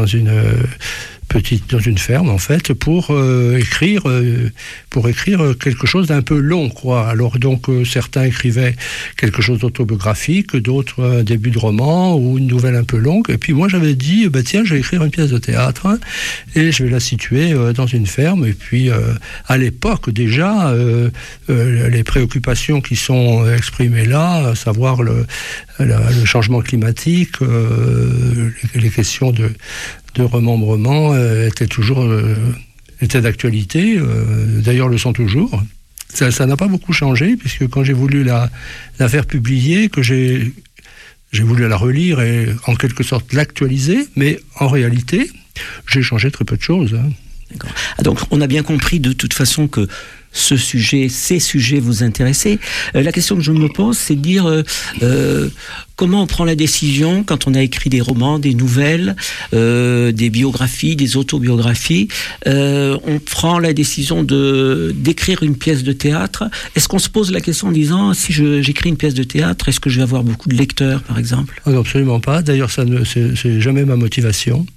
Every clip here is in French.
dans une ferme en fait pour écrire quelque chose d'un peu long, quoi. Alors donc certains écrivaient quelque chose d'autobiographique, d'autres un début de roman ou une nouvelle un peu longue, et puis moi j'avais dit tiens, je vais écrire une pièce de théâtre et je vais la situer dans une ferme. Et puis à l'époque déjà les préoccupations qui sont exprimées là, à savoir le changement climatique, les questions de remembrement étaient d'actualité, d'ailleurs le sont toujours. Ça n'a pas beaucoup changé, puisque quand j'ai voulu la faire publier, que j'ai voulu la relire et en quelque sorte l'actualiser, mais en réalité, j'ai changé très peu de choses. D'accord. Donc on a bien compris de toute façon que ces sujets vous intéressaient. La question que je me pose, c'est de dire comment on prend la décision quand on a écrit des romans, des nouvelles, des biographies, des autobiographies. On prend la décision d'écrire une pièce de théâtre. Est-ce qu'on se pose la question en disant, si j'écris une pièce de théâtre, est-ce que je vais avoir beaucoup de lecteurs, par exemple ? Non, absolument pas. D'ailleurs, c'est jamais ma motivation.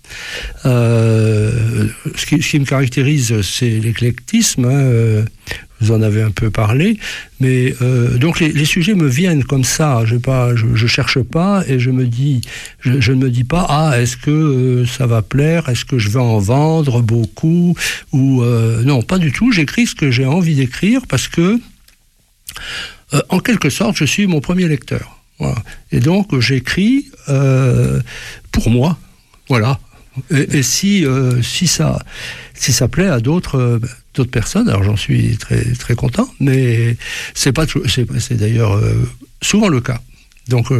Ce qui me caractérise, c'est l'éclectisme. Vous en avez un peu parlé, mais donc les sujets me viennent comme ça. Je cherche pas et je ne me dis pas est-ce que ça va plaire, est-ce que je vais en vendre beaucoup ou non, pas du tout. J'écris ce que j'ai envie d'écrire parce que en quelque sorte je suis mon premier lecteur. Voilà. Et donc j'écris pour moi. Voilà. Et si ça plaît à d'autres personnes, alors j'en suis très très content, mais c'est d'ailleurs souvent le cas. Donc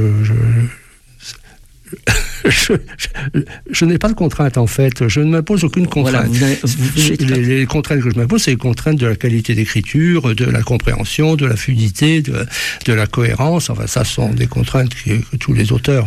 je n'ai pas de contraintes en fait, je ne m'impose aucune contrainte. Voilà, les contraintes que je m'impose, c'est les contraintes de la qualité d'écriture, de la compréhension, de la fluidité, de la cohérence. Enfin, ça sont des contraintes auxquelles tous les auteurs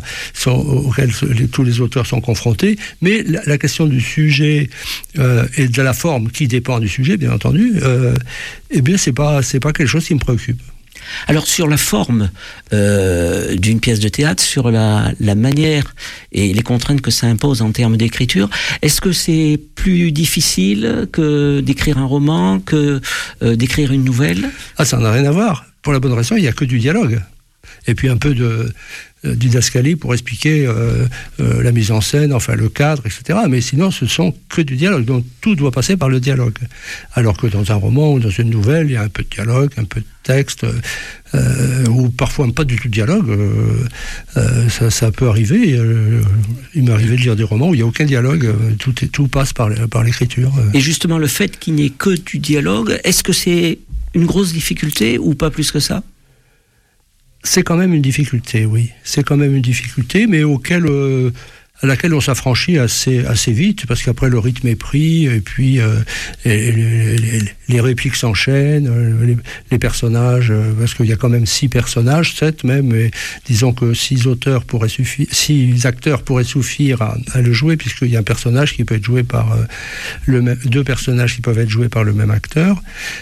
sont confrontés. Mais la question du sujet et de la forme qui dépend du sujet, bien entendu, eh bien c'est pas quelque chose qui me préoccupe. Alors sur la forme d'une pièce de théâtre, sur la manière et les contraintes que ça impose en termes d'écriture, est-ce que c'est plus difficile que d'écrire un roman, que d'écrire une nouvelle ? Ça n'a rien à voir. Pour la bonne raison, il n'y a que du dialogue. Et puis un peu de didascalie pour expliquer la mise en scène, enfin le cadre, etc. Mais sinon, ce sont que du dialogue. Donc tout doit passer par le dialogue. Alors que dans un roman ou dans une nouvelle, il y a un peu de dialogue, un peu de texte, ou parfois pas du tout de dialogue. Ça peut arriver. Il m'est arrivé de lire des romans où il n'y a aucun dialogue. Tout passe par l'écriture. Et justement, le fait qu'il n'y ait que du dialogue, est-ce que c'est une grosse difficulté ou pas plus que ça ? C'est quand même une difficulté, oui. C'est quand même une difficulté, mais à laquelle on s'affranchit assez vite, parce qu'après le rythme est pris, et puis les répliques s'enchaînent, les personnages, parce qu'il y a quand même 6 personnages, 7 même, et disons que 6 acteurs pourraient suffire à le jouer, puisqu'il y a un personnage qui peut être joué par 2 personnages qui peuvent être joués par le même acteur.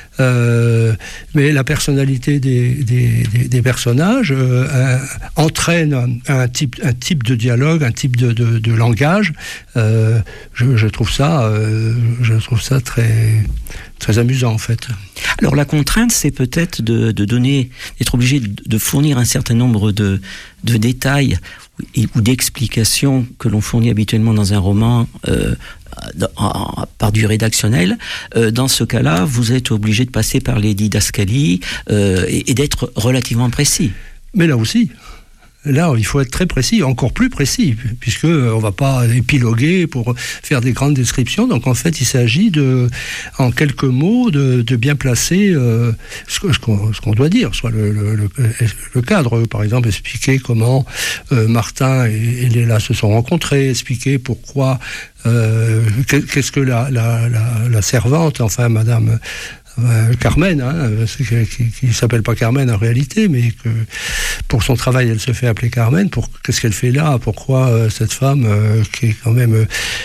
Mais la personnalité des personnages entraîne un type de dialogue, un type de langage. Je trouve ça très très amusant en fait. Alors la contrainte, c'est peut-être d'être obligé de fournir un certain nombre de détails ou d'explications que l'on fournit habituellement dans un roman par du rédactionnel. Dans ce cas-là, vous êtes obligé de passer par les didascalies et d'être relativement précis. Mais là aussi, il faut être très précis, encore plus précis, puisque on va pas épiloguer pour faire des grandes descriptions. Donc en fait, il s'agit en quelques mots, de bien placer ce qu'on doit dire, soit le cadre, par exemple, expliquer comment Martin et Léla se sont rencontrés, expliquer pourquoi, qu'est-ce que la servante, enfin Madame Carmen, qui ne s'appelle pas Carmen en réalité, mais que pour son travail elle se fait appeler Carmen. Qu'est-ce qu'elle fait là ? Pourquoi cette femme qui est quand même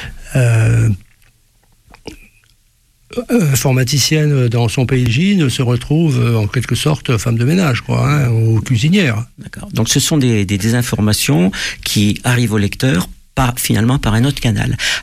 informaticienne dans son pays d'origine se retrouve en quelque sorte femme de ménage, ou cuisinière. D'accord. Donc ce sont des informations qui arrivent au lecteur finalement par un autre canal.